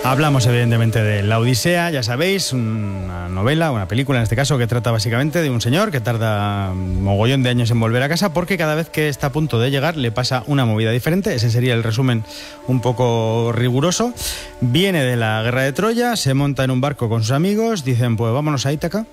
Hablamos evidentemente de La Odisea, ya sabéis, una novela, una película en este caso, que trata básicamente de un señor que tarda un mogollón de años en volver a casa porque cada vez que está a punto de llegar le pasa una movida diferente. Ese sería el resumen un poco riguroso. Viene de la guerra de Troya, se monta en un barco con sus amigos, dicen pues vámonos a Ítaca.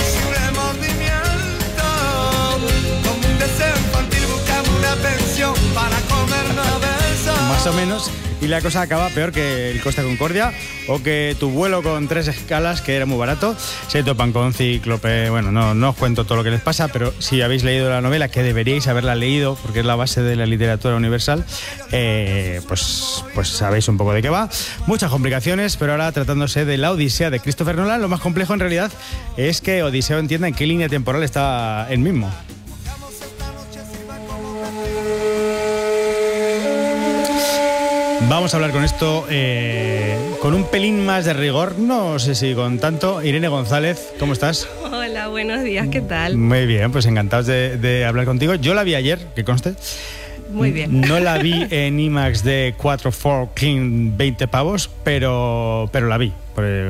Más o menos, y la cosa acaba peor que el Costa Concordia o que tu vuelo con 3 escalas, que era muy barato. Se topan con Cíclope. Bueno, no os cuento todo lo que les pasa, pero si habéis leído la novela, que deberíais haberla leído porque es la base de la literatura universal, pues sabéis un poco de qué va. Muchas complicaciones, pero ahora tratándose de La Odisea de Christopher Nolan, lo más complejo en realidad es que Odiseo entienda en qué línea temporal está él mismo. Vamos a hablar con esto con un pelín más de rigor, no sé si con tanto. Irene González, ¿cómo estás? Hola, buenos días, ¿qué tal? Muy bien, pues encantados de hablar contigo. Yo la vi ayer, que conste. Muy bien. No la vi en IMAX de 4-4 clean 20 pavos, pero la vi.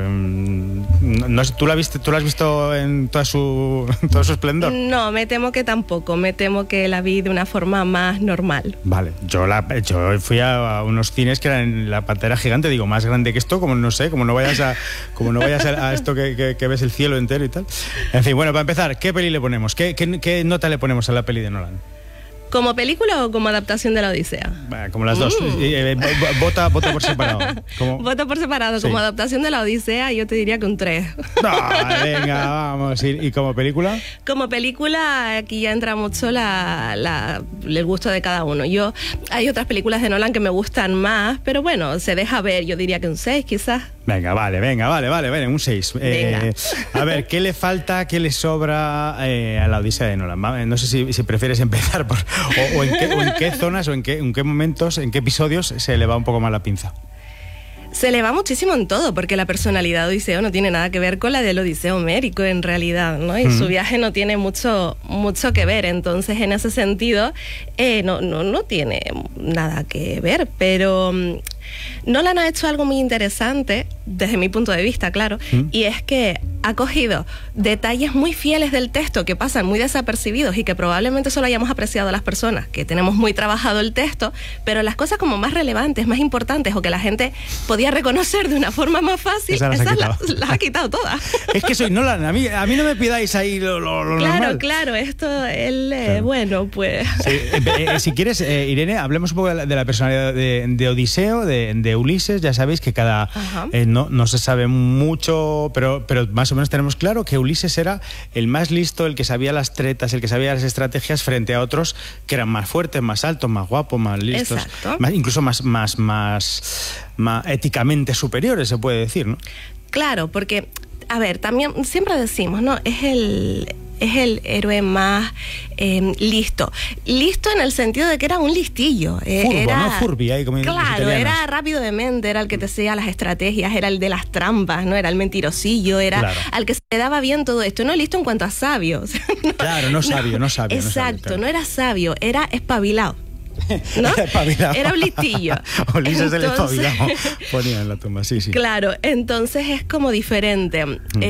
No sé, ¿tú la has visto en todo su esplendor? No, me temo que tampoco. Me temo que la vi de una forma más normal. Vale, yo fui a unos cines que eran en la pantalla gigante, digo, más grande que esto, como no vayas a esto que ves el cielo entero y tal. En fin, bueno, para empezar, ¿qué peli le ponemos? ¿Qué nota le ponemos a la peli de Nolan? ¿Como película o como adaptación de La Odisea? Como las dos. Vota por separado. Voto por separado. Sí. Como adaptación de La Odisea, yo te diría que un 3. No, venga, vamos. ¿Y como película? Como película, aquí ya entra mucho el gusto de cada uno. Hay otras películas de Nolan que me gustan más, pero bueno, se deja ver. Yo diría que un 6, quizás. Venga, vale, un 6. A ver, ¿qué le falta, qué le sobra a La Odisea de Nolan? No sé si prefieres empezar por... O en qué zonas o en qué momentos, en qué episodios se le va un poco más la pinza. Se le va muchísimo en todo, porque la personalidad de Odiseo no tiene nada que ver con la del Odiseo homérico en realidad, ¿no? Y su viaje no tiene mucho que ver, entonces en ese sentido no tiene nada que ver, pero Nolan ha hecho algo muy interesante, desde mi punto de vista, claro, y es que ha cogido detalles muy fieles del texto que pasan muy desapercibidos y que probablemente solo hayamos apreciado las personas que tenemos muy trabajado el texto, pero las cosas como más relevantes, más importantes o que la gente podía reconocer de una forma más fácil, esas las ha quitado todas. Es que soy Nolan, a mí no me pidáis ahí lo normal. Claro, esto, él, claro. Bueno, pues... Sí, si quieres, Irene, hablemos un poco de la personalidad de Odiseo, de Ulises. Ya sabéis que no se sabe mucho, pero más o menos tenemos claro que Ulises era el más listo, el que sabía las tretas, el que sabía las estrategias frente a otros que eran más fuertes, más altos, más guapos, más listos, incluso más éticamente superiores, se puede decir, ¿no? Claro, porque, a ver, también siempre decimos, ¿no? Es el héroe más listo. Listo en el sentido de que era un listillo. Furby, ahí como claro, era rápido de mente, era el que te hacía las estrategias, era el de las trampas, ¿no? Era el mentirosillo, era al que se le daba bien todo esto. No listo en cuanto a sabio. O sea, no sabio. Exacto, no era sabio, era espabilado. ¿No? Era un listillo. Ulises el espabilado. Ponía en la tumba, sí. Claro, entonces es como diferente.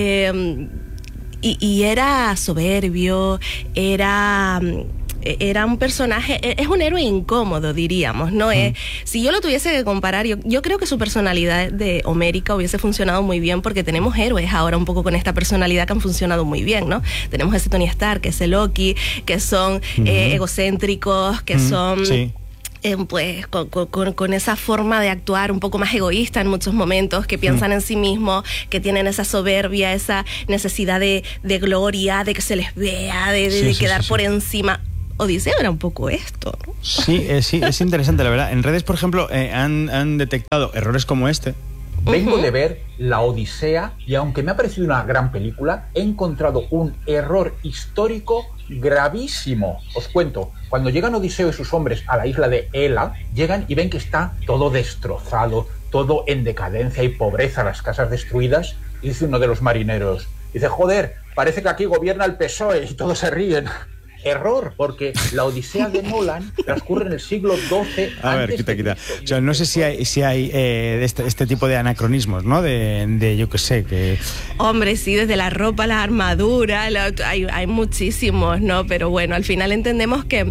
Y era soberbio, era un personaje, es un héroe incómodo, diríamos, ¿no? Si yo lo tuviese que comparar, yo creo que su personalidad de homérica hubiese funcionado muy bien, porque tenemos héroes ahora un poco con esta personalidad que han funcionado muy bien, ¿no? Tenemos ese Tony Stark, ese Loki, que son egocéntricos, que son... Sí. Pues con esa forma de actuar un poco más egoísta en muchos momentos, que piensan en sí mismos, que tienen esa soberbia, esa necesidad de gloria, de que se les vea, de quedar por encima. Odiseo era un poco esto, ¿no? Sí, es interesante, la verdad. En redes, por ejemplo, han detectado errores como este. Vengo de ver La Odisea y aunque me ha parecido una gran película, he encontrado un error histórico gravísimo. Os cuento, cuando llegan Odiseo y sus hombres a la isla de Hela, llegan y ven que está todo destrozado, todo en decadencia y pobreza, las casas destruidas, y dice uno de los marineros, dice, joder, parece que aquí gobierna el PSOE, y todos se ríen. Error, porque la Odisea de Nolan transcurre en el siglo XII. A ver, quita. O sea, no sé si hay este tipo de anacronismos, ¿no? De yo qué sé, que... Hombre, sí, desde la ropa, la armadura, hay muchísimos, ¿no? Pero bueno, al final entendemos que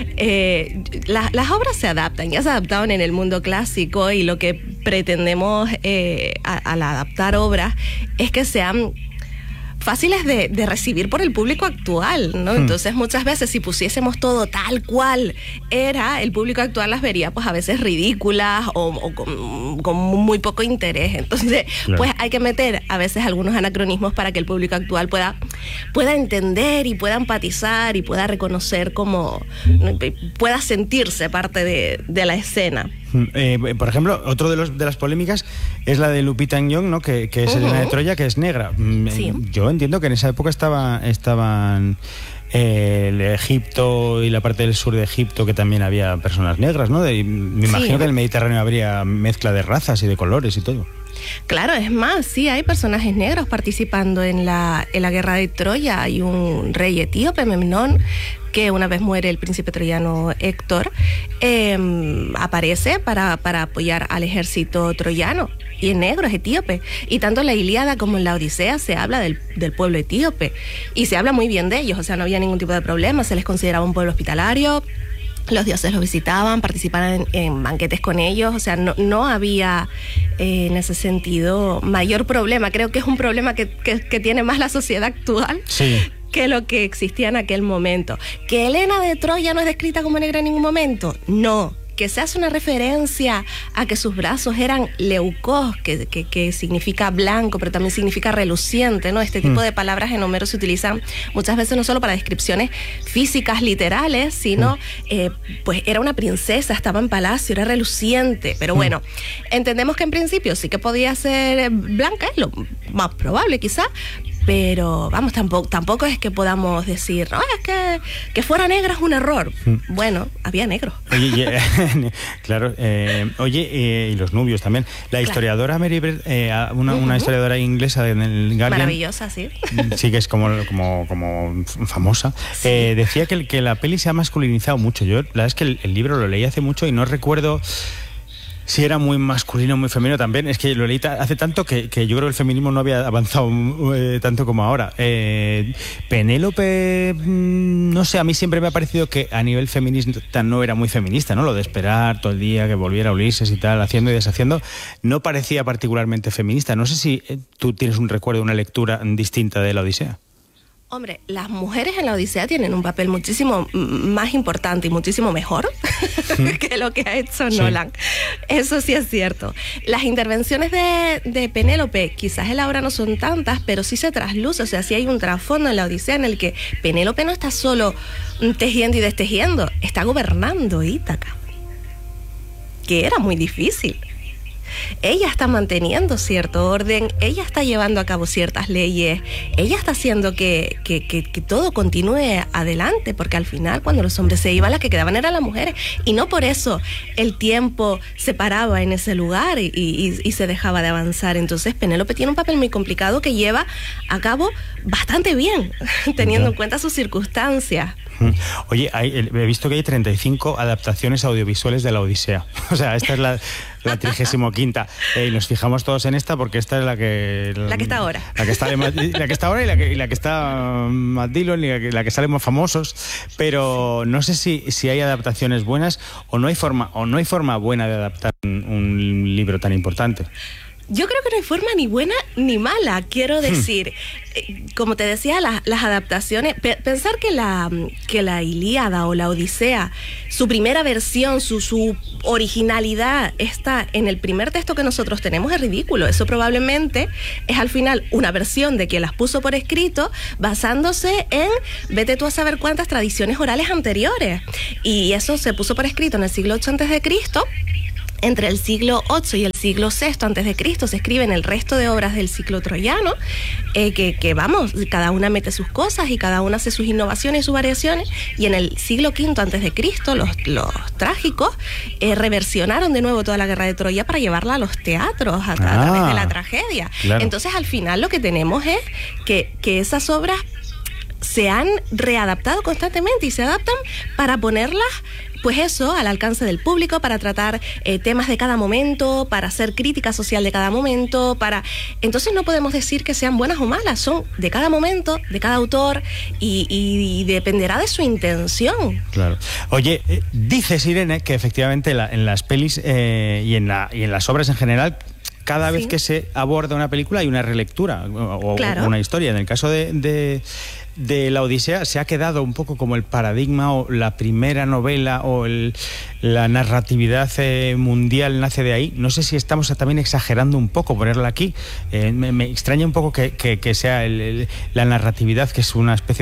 las obras se adaptan, ya se adaptaron en el mundo clásico, y lo que pretendemos al adaptar obras es que sean fáciles de recibir por el público actual, ¿no? Entonces, muchas veces, si pusiésemos todo tal cual era, el público actual las vería, pues, a veces ridículas o con muy poco interés. Entonces, claro, pues hay que meter a veces algunos anacronismos para que el público actual pueda entender y pueda empatizar y pueda reconocer pueda sentirse parte de la escena. Por ejemplo, otro de las polémicas es la de Lupita Nyong'o, ¿no? Que es Helena de Troya, que es negra. Sí. Yo entiendo que en esa época estaban el Egipto y la parte del sur de Egipto, que también había personas negras, ¿no? Me imagino que en el Mediterráneo habría mezcla de razas y de colores y todo. Claro, es más, sí, hay personajes negros participando en la guerra de Troya. Hay un rey etíope, Memnón, que una vez muere el príncipe troyano Héctor, aparece para apoyar al ejército troyano, y en negro, es etíope. Y tanto en la Ilíada como en la Odisea se habla del pueblo etíope, y se habla muy bien de ellos, o sea, no había ningún tipo de problema, se les consideraba un pueblo hospitalario. Los dioses los visitaban, participaban en banquetes con ellos, o sea, no había en ese sentido mayor problema. Creo que es un problema que tiene más la sociedad actual, sí, que lo que existía en aquel momento. ¿Que Helena de Troya no es descrita como negra en ningún momento? No. Que se hace una referencia a que sus brazos eran leucos, que significa blanco, pero también significa reluciente, ¿no? Este tipo de palabras en Homero se utilizan muchas veces no solo para descripciones físicas literales, sino pues era una princesa, estaba en palacio, era reluciente. Pero bueno, entendemos que en principio sí que podía ser blanca, es lo más probable quizá, pero vamos, tampoco es que podamos decir, no, es que fuera negra es un error. Bueno, había negros. Oye, claro, y los nubios también. La historiadora Mary Bird, una historiadora inglesa en el Guardian, maravillosa, sí. Sí, que es como famosa. Sí. Decía que la peli se ha masculinizado mucho. Yo, la verdad es que el libro lo leí hace mucho y no recuerdo si era muy masculino o muy femenino también. Es que lo leí hace tanto que yo creo que el feminismo no había avanzado tanto como ahora. Penélope, no sé, a mí siempre me ha parecido que a nivel feminista no era muy feminista, ¿no? Lo de esperar todo el día que volviera Ulises y tal, haciendo y deshaciendo, no parecía particularmente feminista. No sé si tú tienes un recuerdo, una lectura distinta de la Odisea. Hombre, las mujeres en la Odisea tienen un papel muchísimo más importante y muchísimo mejor que lo que ha hecho Nolan. Eso sí es cierto. Las intervenciones de Penélope, quizás en la obra no son tantas, pero sí se trasluce. O sea, sí hay un trasfondo en la Odisea en el que Penélope no está solo tejiendo y destejiendo, está gobernando Ítaca, que era muy difícil. Ella está manteniendo cierto orden, ella está llevando a cabo ciertas leyes, ella está haciendo que todo continúe adelante, porque al final cuando los hombres se iban, las que quedaban eran las mujeres, y no por eso el tiempo se paraba en ese lugar y se dejaba de avanzar. Entonces Penélope tiene un papel muy complicado que lleva a cabo bastante bien, teniendo en cuenta sus circunstancias. Oye, he visto que hay 35 adaptaciones audiovisuales de la Odisea. O sea, esta es la 35ª. Y nos fijamos todos en esta porque esta es la que está ahora. La que está ahora y la que está Matt Dillon y la que sale más famosos. Pero no sé si hay adaptaciones buenas o no hay forma buena de adaptar un libro tan importante. Yo creo que no hay forma ni buena ni mala, quiero decir. Como te decía, las adaptaciones, pensar que la Ilíada o la Odisea, su primera versión, su originalidad está en el primer texto que nosotros tenemos es ridículo. Eso probablemente es al final una versión de quien las puso por escrito basándose en, vete tú a saber cuántas tradiciones orales anteriores. Y eso se puso por escrito en el siglo VIII a.C., entre el siglo VIII y el siglo VI antes de Cristo se escriben el resto de obras del ciclo troyano, que vamos, cada una mete sus cosas y cada una hace sus innovaciones y sus variaciones, y en el siglo V antes de Cristo los trágicos reversionaron de nuevo toda la guerra de Troya para llevarla a los teatros a través de la tragedia. Claro. Entonces al final lo que tenemos es que esas obras se han readaptado constantemente y se adaptan para ponerlas, pues eso, al alcance del público, para tratar temas de cada momento, para hacer crítica social de cada momento, entonces no podemos decir que sean buenas o malas, son de cada momento, de cada autor y dependerá de su intención. Claro. Oye, dices, Irene, que efectivamente en las pelis y en las obras en general, cada vez que se aborda una película hay una relectura o una historia. En el caso de la Odisea se ha quedado un poco como el paradigma o la primera novela o la narratividad mundial nace de ahí. No sé si estamos también exagerando un poco ponerla aquí. Me extraña un poco que sea la narratividad, que es una especie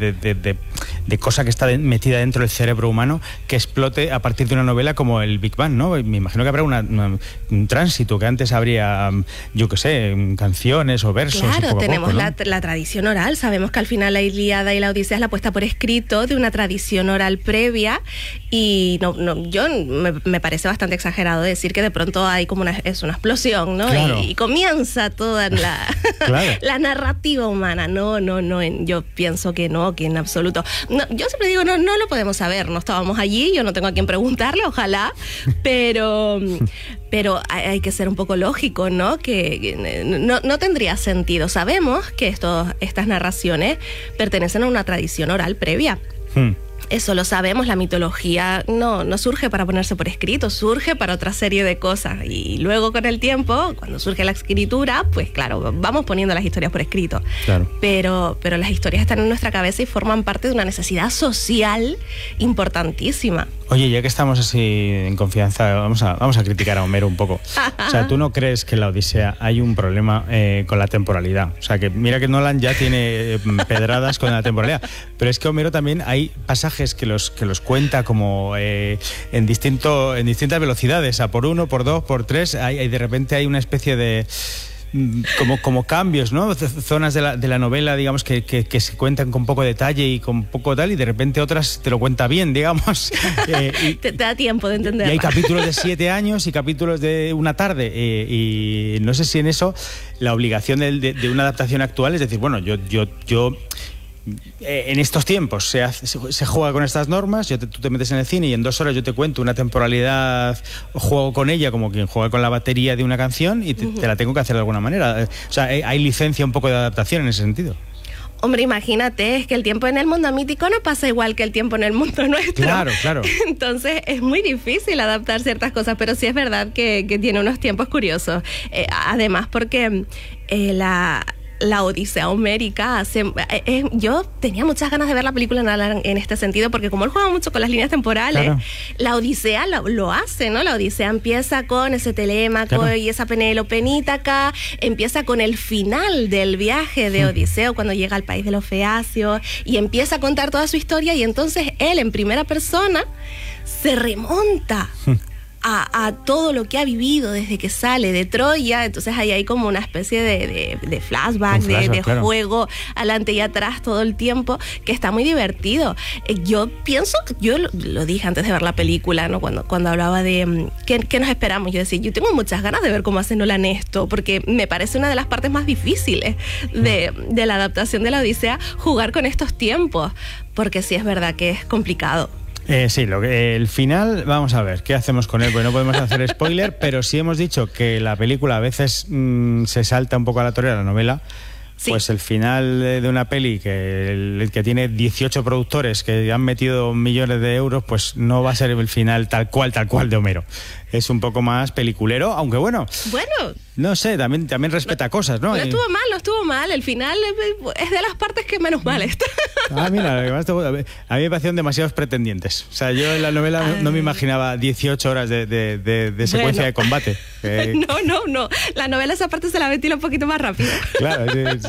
de cosa que está metida dentro del cerebro humano, que explote a partir de una novela como el Big Bang, ¿no? Me imagino que habrá un tránsito, que antes habría, yo qué sé, canciones o versos. Claro, poco tenemos a poco, ¿no? la tradición oral. Sabemos que al final la Ilíada y la Odisea es la puesta por escrito de una tradición oral previa, y me parece bastante exagerado decir que de pronto hay como una explosión, ¿no? Claro. Y comienza toda la narrativa humana. No, yo pienso que no, que en absoluto. No, yo siempre digo, no lo podemos saber, no estábamos allí, yo no tengo a quien preguntarle, ojalá, pero hay que ser un poco lógico, ¿no? Que no tendría sentido. Sabemos que estas narraciones pertenecen a una tradición oral previa. Eso lo sabemos, la mitología no surge para ponerse por escrito, surge para otra serie de cosas. Y luego con el tiempo, cuando surge la escritura, pues claro, vamos poniendo las historias por escrito. Claro. Pero las historias están en nuestra cabeza y forman parte de una necesidad social importantísima. Oye, ya que estamos así en confianza, vamos a criticar a Homero un poco. O sea, ¿tú no crees que en la Odisea hay un problema con la temporalidad? O sea, que mira que Nolan ya tiene pedradas con la temporalidad, pero es que Homero también hay pasajes que los cuenta como en distintas velocidades, a por 1, por 2, por 3, de repente hay una especie de como cambios, ¿no? Zonas de la novela, digamos, que se cuentan con poco detalle y con poco tal, y de repente otras te lo cuenta bien, digamos. Te da tiempo de entenderlo. Y hay capítulos de 7 años y capítulos de una tarde. Y no sé si en eso la obligación de una adaptación actual es decir, bueno, yo en estos tiempos se juega con estas normas, tú te metes en el cine y en 2 horas yo te cuento una temporalidad, juego con ella como quien juega con la batería de una canción y te la tengo que hacer de alguna manera. O sea, hay licencia un poco de adaptación en ese sentido. Hombre, imagínate, es que el tiempo en el mundo mítico no pasa igual que el tiempo en el mundo nuestro. Claro. Entonces es muy difícil adaptar ciertas cosas, pero sí es verdad que tiene unos tiempos curiosos. Además, porque la Odisea homérica yo tenía muchas ganas de ver la película en este sentido, porque como él juega mucho con las líneas temporales, claro, la Odisea lo hace, ¿no? La Odisea empieza con ese Telémaco, claro, y esa Penélope en Ítaca, empieza con el final del viaje de Odiseo cuando llega al país de los feacios y empieza a contar toda su historia, y entonces él en primera persona se remonta a todo lo que ha vivido desde que sale de Troya. Entonces ahí hay como una especie de flashback, de claro, juego adelante y atrás todo el tiempo, que está muy divertido. Yo pienso, yo lo dije antes de ver la película, ¿no? Cuando hablaba de ¿qué nos esperamos? Yo decía, yo tengo muchas ganas de ver cómo hace Nolan esto, porque me parece una de las partes más difíciles de la adaptación de la Odisea, jugar con estos tiempos, porque sí es verdad que es complicado. Sí, el final, vamos a ver, ¿qué hacemos con él? Porque no podemos hacer spoiler, pero sí hemos dicho que la película a veces se salta un poco a la torera la novela. Sí. Pues el final de una peli que tiene 18 productores que han metido millones de euros, pues no va a ser el final tal cual de Homero. Es un poco más peliculero, aunque bueno, no sé, también respeta cosas, ¿no? No estuvo mal. El final es de las partes que menos mal está. Mira, a mí me parecieron demasiados pretendientes. O sea, yo en la novela no me imaginaba 18 horas de secuencia de combate. No. La novela esa parte se la ventila un poquito más rápido. Claro,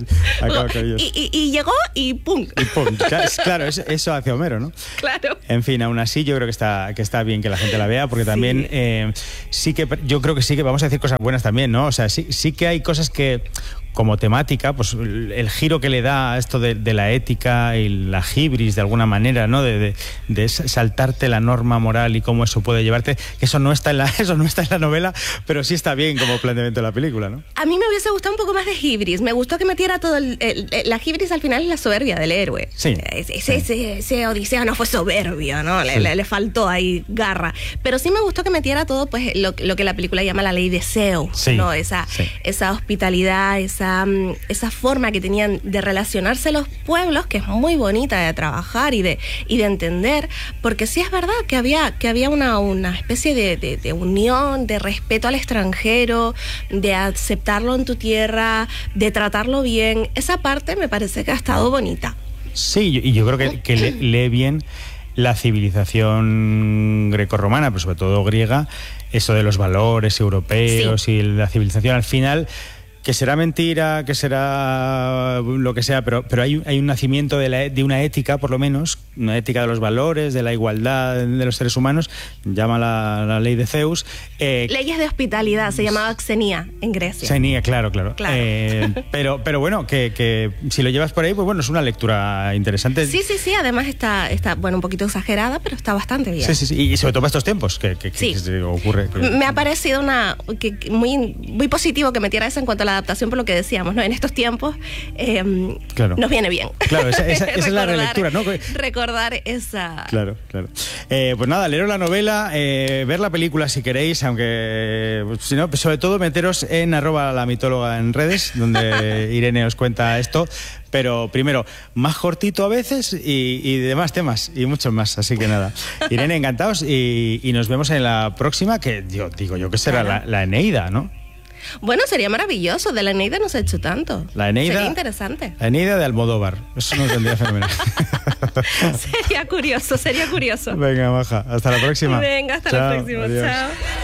y llegó y ¡pum! Claro, eso hace Homero, ¿no? Claro. En fin, aún así yo creo que está bien que la gente la vea, porque también sí que yo creo que sí que vamos a decir cosas buenas también, ¿no? O sea, sí que hay cosas que como temática, pues el giro que le da a esto de la ética y la hibris de alguna manera, ¿no? De saltarte la norma moral y cómo eso puede llevarte, que eso no está en la novela, pero sí está bien como planteamiento de la película, ¿no? A mí me hubiese gustado un poco más de hibris. Me gustó que metiera todo la hibris al final es la soberbia del héroe. Sí. Ese Odisea no fue soberbio, ¿no? Sí. Le faltó ahí garra. Pero sí me gustó que metiera todo, pues, lo que la película llama la ley de Zeus, sí, ¿no? Esa hospitalidad, esa forma que tenían de relacionarse los pueblos, que es muy bonita de trabajar y de entender, porque sí es verdad que había una especie de unión, de respeto al extranjero, de aceptarlo en tu tierra, de tratarlo bien. Esa parte me parece que ha estado bonita. Sí, y yo creo que lee bien la civilización grecorromana, pero sobre todo griega, eso de los valores europeos, sí, y la civilización al final, que será mentira, que será lo que sea, pero hay un nacimiento de una ética, por lo menos, una ética de los valores, de la igualdad de los seres humanos, llama la ley de Zeus. Leyes de hospitalidad, se llamaba Xenia en Grecia. Xenia, claro. Pero bueno, que si lo llevas por ahí, pues bueno, es una lectura interesante. Sí, además está bueno, un poquito exagerada, pero está bastante bien. Sí, y sobre todo para estos tiempos, que ocurre. Me ha parecido muy positivo que metiera eso en cuanto a la adaptación, por lo que decíamos, ¿no? En estos tiempos nos viene bien. Claro, esa es la relectura, ¿no? Recordar esa... Claro. Pues nada, leeros la novela, ver la película si queréis, aunque si no, sobre todo meteros en @lamitóloga en redes, donde Irene os cuenta esto. Pero primero, más cortito a veces y de más temas y muchos más. Así que nada, Irene, encantados y nos vemos en la próxima, que digo yo que será la Eneida, ¿no? Bueno, sería maravilloso. De la Eneida no se ha hecho tanto. La Eneida. Sería interesante. La Eneida de Almodóvar. Eso nos vendría fenomenal. Sería curioso. Venga, Maja. Hasta la próxima. Venga, hasta la próxima. Adiós. Chao.